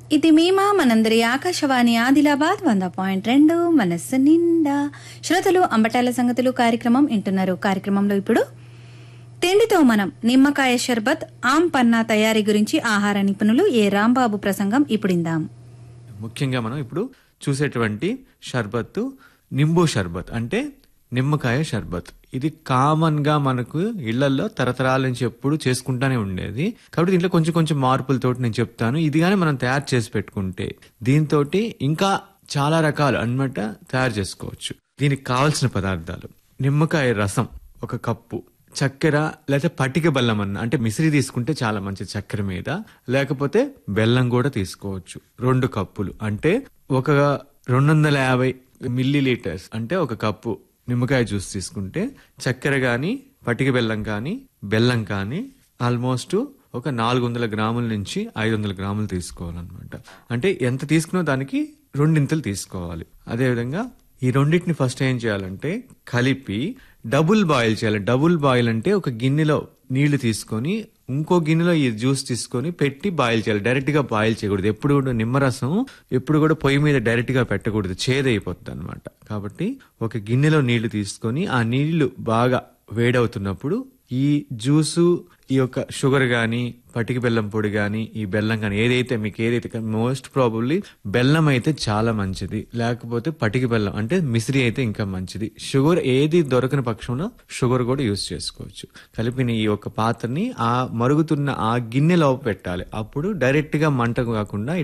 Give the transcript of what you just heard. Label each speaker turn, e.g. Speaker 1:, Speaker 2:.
Speaker 1: ఇది మీమా మనందరి ఆకాశవాణి ఆదిలాబాద్ 100.2 మనస్సు నిండా. శ్రోతలు అంబటాల సంగతులు కార్యక్రమం వింటున్నారు. కార్యక్రమంలో ఇప్పుడు తిండితో మనం నిమ్మకాయ షర్బత్ ఆమ్ పన్నా తయారీ గురించి ఆహార నిపుణులు ఏ రాంబాబు ప్రసంగం ఇప్పుడిందాం.
Speaker 2: ముఖ్యంగా మనం ఇప్పుడు చూసేటువంటి షర్బత్ నింబు షర్బత్ అంటే నిమ్మకాయ షర్బత్. ఇది కామన్ గా మనకు ఇళ్లలో తరతరాల నుంచి ఎప్పుడు చేసుకుంటానే ఉండేది. కాబట్టి దీంట్లో కొంచెం కొంచెం మార్పులతోటి నేను చెప్తాను. ఇది కానీ మనం తయారు చేసి పెట్టుకుంటే దీంతో ఇంకా చాలా రకాలు అన్నమాట తయారు చేసుకోవచ్చు. దీనికి కావాల్సిన పదార్థాలు: నిమ్మకాయ రసం 1 కప్పు, చక్కెర లేదా పటిక బెల్లం అంటే మిశ్రీ తీసుకుంటే చాలా మంచిది చక్కెర మీద, లేకపోతే బెల్లం కూడా తీసుకోవచ్చు. 2 కప్పులు అంటే 250 మిల్లీ లీటర్స్ అంటే 1 కప్పు నిమ్మకాయ జ్యూస్ తీసుకుంటే చక్కెర గాని పటిక బెల్లం కానీ బెల్లం కానీ ఆల్మోస్ట్ 400 గ్రాముల నుంచి 500 గ్రాములు తీసుకోవాలన్నమాట. అంటే ఎంత తీసుకున్నా దానికి 2 తీసుకోవాలి. అదేవిధంగా ఈ రెండింటిని ఫస్ట్ ఏం చేయాలంటే కలిపి డబుల్ బాయిల్ చేయాలి. డబుల్ బాయిల్ అంటే ఒక గిన్నెలో నీళ్లు తీసుకొని ఇంకో గిన్నెలో ఈ జ్యూస్ తీసుకొని పెట్టి బాయిల్ చేయాలి. డైరెక్ట్ గా బాయిల్ చేయకూడదు. ఎప్పుడు కూడా నిమ్మరసం ఎప్పుడు కూడా పొయ్యి మీద డైరెక్ట్ గా పెట్టకూడదు, చేదైపోతుంది అనమాట. కాబట్టి ఒక గిన్నెలో నీళ్లు తీసుకొని ఆ నీళ్లు బాగా వేడవుతున్నప్పుడు ఈ జ్యూసు, ఈ యొక్క షుగర్ గాని పటిక బెల్లం పొడి గాని ఈ బెల్లం గాని ఏదైతే మోస్ట్ ప్రాబబ్లీ బెల్లం అయితే చాలా మంచిది, లేకపోతే పటిక బెల్లం అంటే మిశ్రీ అయితే ఇంకా మంచిది. షుగర్ ఏది దొరకని పక్షంలో షుగర్ కూడా యూజ్ చేసుకోవచ్చు. కలిపిన ఈ యొక్క పాత్రని ఆ మరుగుతున్న ఆ గిన్నెలో పెట్టాలి. అప్పుడు డైరెక్ట్ గా మంటకు కాకుండా